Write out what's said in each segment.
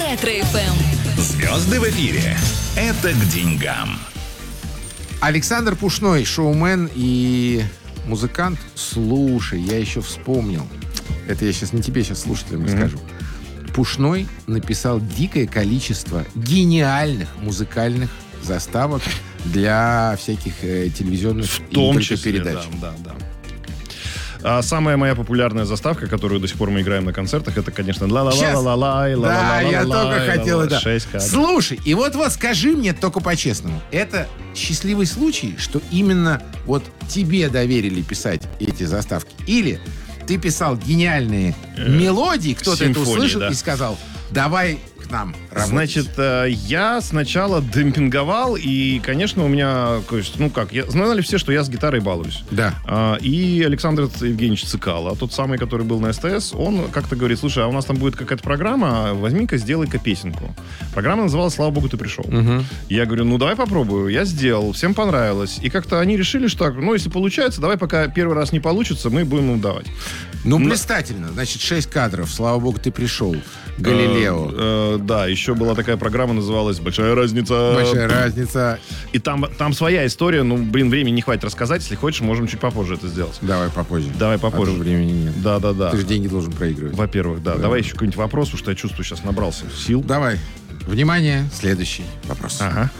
Ретро-ФМ. Звезды в эфире. Это к деньгам. Александр Пушной, шоумен и музыкант. Слушай, я еще вспомнил. Это я сейчас не тебе, сейчас слушателям расскажу. Пушной написал дикое количество гениальных музыкальных заставок для всяких телевизионных В том и не только числе, передач. да. А самая моя популярная заставка, которую до сих пор мы играем на концертах, это, конечно, ла-ла-ла-ла-ла-ла. Да, я только хотел это. 6 кадров. Слушай, и вот скажи мне только по-честному. Это счастливый случай, что именно вот тебе доверили писать эти заставки? Или ты писал гениальные мелодии, кто-то это симфонии, услышал да. и сказал, давай к нам работать. Значит, я сначала демпинговал, и, конечно, у меня, знали все, что я с гитарой балуюсь. Да. И Александр Евгеньевич Цикало, тот самый, который был на СТС, он как-то говорит, слушай, а у нас там будет какая-то программа, возьми-ка, сделай-ка песенку. Программа называлась «Слава Богу, ты пришел». Я говорю, ну, давай попробую. Я сделал, всем понравилось. И как-то они решили, что, если получается, давай, пока первый раз не получится, мы будем им давать. Ну, блистательно. Значит, 6 кадров. Слава богу, ты пришел. Галилео. Да, еще была такая программа, называлась «Большая разница». Большая разница. И там своя история. Времени не хватит рассказать. Если хочешь, можем чуть попозже это сделать. Давай попозже. Давай попозже. А то времени нет. Да. Ты же деньги должен проигрывать. Во-первых, да. Давай еще какой-нибудь вопрос, потому что я чувствую, сейчас набрался сил. Давай. Внимание, следующий вопрос. Ага.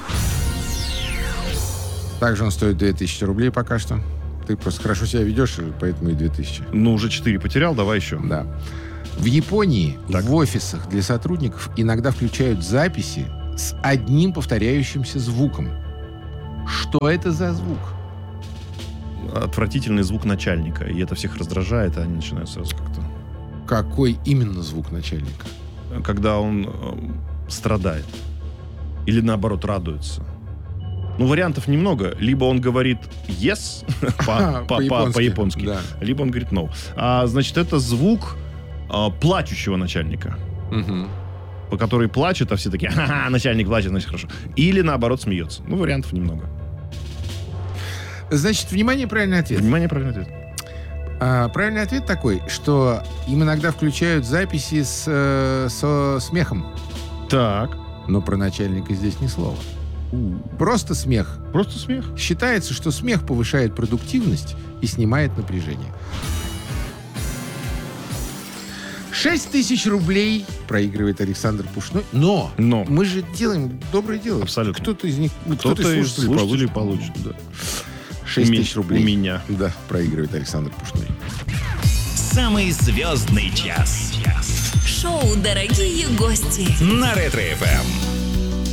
Также он стоит 2000 рублей пока что. Ты просто хорошо себя ведешь, поэтому и 2000. Ну, уже 4 потерял, давай еще. Да. В Японии Так. в офисах для сотрудников иногда включают записи с одним повторяющимся звуком. Что это за звук? Отвратительный звук начальника. И это всех раздражает, а они начинают сразу как-то... Какой именно звук начальника? Когда он страдает. Или, наоборот, радуется. Вариантов немного. Либо он говорит yes по-японски, да. либо он говорит no. Значит, это звук плачущего начальника. По которой плачет, а все такие, ха-ха, начальник плачет, значит, хорошо. Или, наоборот, смеется. Вариантов немного. Значит, внимание, правильный ответ. Внимание, правильный ответ. Правильный ответ такой, что им иногда включают записи со смехом. Так. Но про начальника здесь ни слова. Просто смех. Просто смех. Считается, что смех повышает продуктивность и снимает напряжение. 6000 рублей проигрывает Александр Пушной. Но мы же делаем доброе дело. Абсолютно. Кто-то из них, Кто-то из слушателей получит. Да. 6000 рублей. У меня. Да, проигрывает Александр Пушной. Самый звездный час. Шоу «Дорогие гости». На Ретро-ФМ.